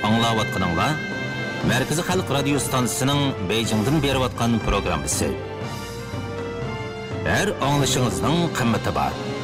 Аңлаватқаныңла Merkezi Xalq Radio Stansiyasining Beijingdan berayotgan programmasi. Her anglışınızның qımmeti var.